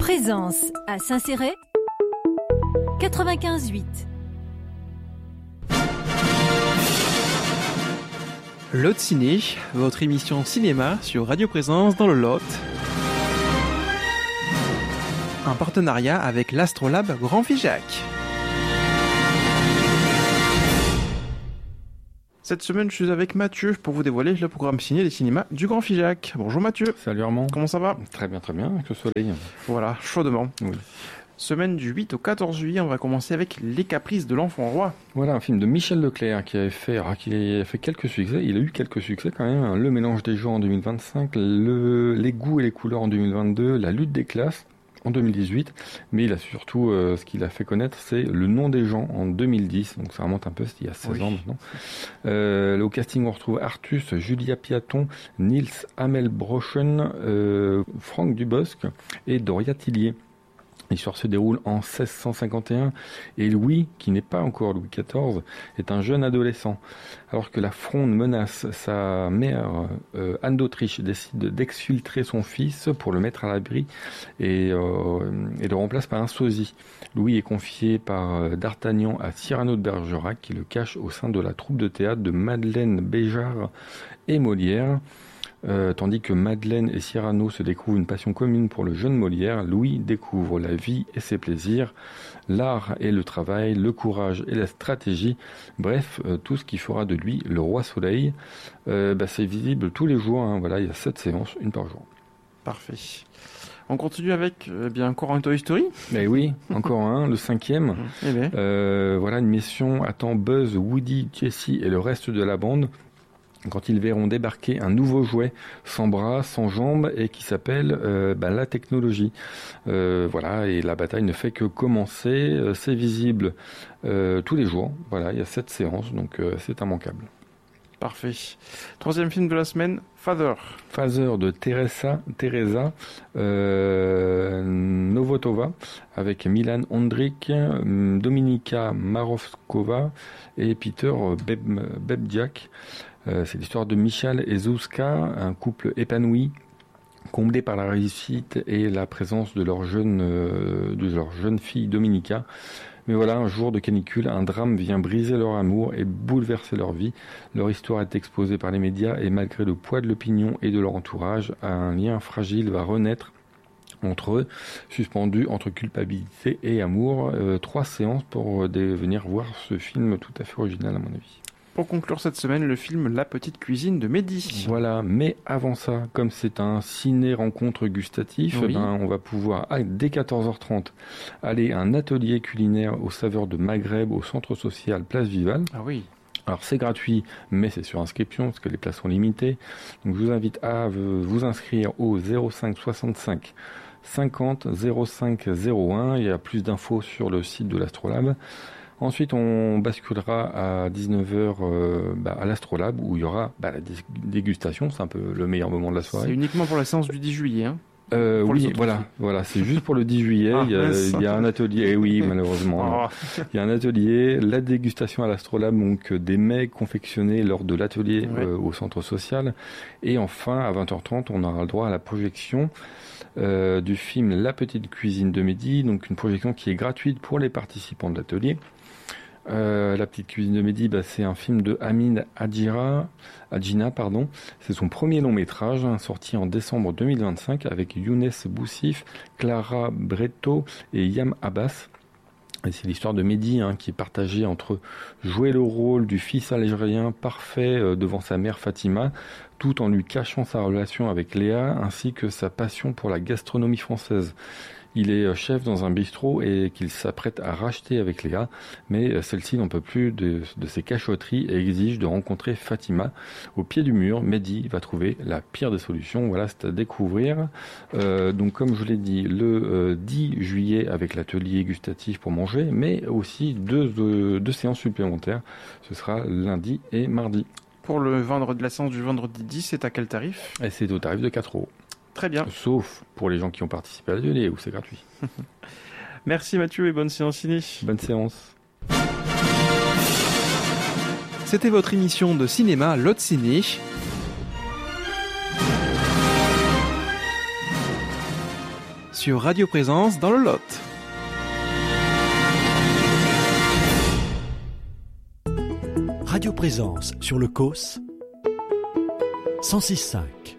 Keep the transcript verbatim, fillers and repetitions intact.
Présence à Saint-Céré, quatre-vingt-quinze huit. Lot Ciné, votre émission cinéma sur Radio Présence dans le Lot. Un partenariat avec l'Astrolabe Grand Figeac. Cette semaine, je suis avec Mathieu pour vous dévoiler le programme ciné des cinémas du Grand Figeac. Bonjour Mathieu. Salut Armand. Comment ça va ? Très bien, très bien, avec le soleil. Voilà, chaudement. Oui. Semaine du huit au quatorze juillet, on va commencer avec Les Caprices de l'Enfant Roi. Voilà, un film de Michel Leclerc qui avait fait, alors, qui a fait quelques succès. Il a eu quelques succès quand même. Hein. Le mélange des genres en deux mille vingt-cinq, le, les goûts et les couleurs en deux mille vingt-deux, La lutte des classes en deux mille dix-huit. Mais il a surtout, euh, ce qu'il a fait connaître, c'est Le nom des gens en deux mille dix. Donc ça remonte un peu, c'était il y a seize oui. ans maintenant. Euh, au casting, on retrouve Artus, Julia Piaton, Niels Hammelbrochen, euh, Franck Dubosc et Doria Tillier. L'histoire se déroule en seize cent cinquante et un et Louis, qui n'est pas encore Louis quatorze, est un jeune adolescent. Alors que la Fronde menace, sa mère, euh, Anne d'Autriche, décide d'exfiltrer son fils pour le mettre à l'abri et, euh, et le remplace par un sosie. Louis est confié par D'Artagnan à Cyrano de Bergerac qui le cache au sein de la troupe de théâtre de Madeleine Béjart et Molière. Euh, tandis que Madeleine et Cyrano se découvrent une passion commune pour le jeune Molière, Louis découvre la vie et ses plaisirs, l'art et le travail, le courage et la stratégie, bref, euh, tout ce qui fera de lui le roi soleil. Euh, bah, c'est visible tous les jours, hein, voilà, il y a sept séances, une par jour. Parfait. On continue avec eh bien encore un Toy Story. Mais oui, encore un, le cinquième. Eh bien. Euh, voilà, une mission attend Buzz, Woody, Jessie et le reste de la bande quand ils verront débarquer un nouveau jouet sans bras, sans jambes et qui s'appelle euh, bah, la technologie. Euh, voilà, et la bataille ne fait que commencer. Euh, c'est visible euh, tous les jours. Voilà, il y a sept séances, donc euh, c'est immanquable. Parfait. Troisième film de la semaine, Father. Father de Teresa, Teresa euh, Novotova avec Milan Ondřić, Dominika Marovskova et Peter Beb, Bebdiak. Euh, c'est l'histoire de Michal et Zuzka, un couple épanoui, comblé par la réussite et la présence de leur jeune, euh, de leur jeune fille Dominika. Mais voilà, un jour de canicule, un drame vient briser leur amour et bouleverser leur vie. Leur histoire est exposée par les médias et malgré le poids de l'opinion et de leur entourage, un lien fragile va renaître entre eux, suspendu entre culpabilité et amour. Euh, trois séances pour euh, venir voir ce film tout à fait original à mon avis. Pour conclure cette semaine, le film La Petite Cuisine de Mehdi. Voilà, mais avant ça, comme c'est un ciné-rencontre gustatif, oui. ben, on va pouvoir, ah, dès quatorze heures trente, aller à un atelier culinaire aux saveurs de Maghreb au centre social Place Vival. Ah oui. Alors c'est gratuit, mais c'est sur inscription parce que les places sont limitées. Donc je vous invite à vous inscrire au zéro cinq soixante-cinq cinquante zéro cinq zéro un. Il y a plus d'infos sur le site de l'Astrolabe. Ensuite, on basculera à dix-neuf heures euh, bah, à l'Astrolabe où il y aura bah, la dégustation. C'est un peu le meilleur moment de la soirée. C'est uniquement pour la séance du dix juillet, hein euh, oui, voilà, voilà, c'est juste pour le dix juillet. Ah, il, y a, il y a un atelier, eh oui, malheureusement. Oh. Il y a un atelier, la dégustation à l'Astrolabe, donc des mets confectionnés lors de l'atelier ouais. euh, au centre social. Et enfin, à vingt heures trente, on aura le droit à la projection euh, du film La Petite Cuisine de Mehdi, donc une projection qui est gratuite pour les participants de l'atelier. Euh, La Petite Cuisine de Mehdi, bah, c'est un film de Amin Adjira, Adjina, pardon. C'est son premier long métrage, hein, sorti en décembre deux mille vingt-cinq avec Younes Boussif, Clara Bretto et Yam Abbas. Et c'est l'histoire de Mehdi hein, qui est partagée entre jouer le rôle du fils algérien parfait euh, devant sa mère Fatima, tout en lui cachant sa relation avec Léa ainsi que sa passion pour la gastronomie française. Il est chef dans un bistrot et qu'il s'apprête à racheter avec Léa, mais celle-ci n'en peut plus de, de ses cachotteries et exige de rencontrer Fatima. Au pied du mur, Mehdi va trouver la pire des solutions. Voilà, c'est à découvrir. Euh, donc, comme je l'ai dit, le euh, dix juillet avec l'atelier gustatif pour manger, mais aussi deux, deux, deux séances supplémentaires. Ce sera lundi et mardi. Pour le vendredi, la séance du vendredi dix, c'est à quel tarif ? Et c'est au tarif de quatre euros. Très bien. Sauf pour les gens qui ont participé à l'atelier où c'est gratuit. Merci Mathieu et bonne séance ciné. Bonne séance. C'était votre émission de cinéma Lot Ciné. sur Radio Présence dans le Lot. Radio Présence sur le C O S cent six virgule cinq.